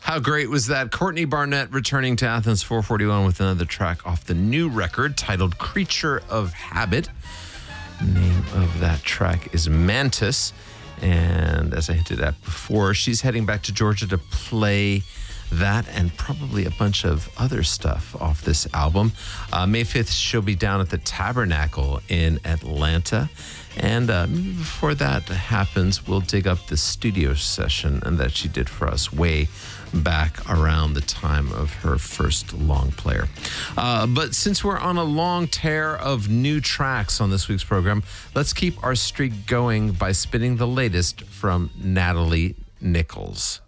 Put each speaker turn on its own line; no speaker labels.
How great was that? Courtney Barnett returning to Athens 441 with another track off the new record titled Creature of Habit. The name of that track is Mantis. And as I hinted at before, she's heading back to Georgia to play that and probably a bunch of other stuff off this album. May 5th, she'll be down at the Tabernacle in Atlanta. And before that happens, we'll dig up the studio session that she did for us way back around the time of her first long player. But since we're on a long tear of new tracks on this week's program, let's keep our streak going by spinning the latest from Natalie Nichols.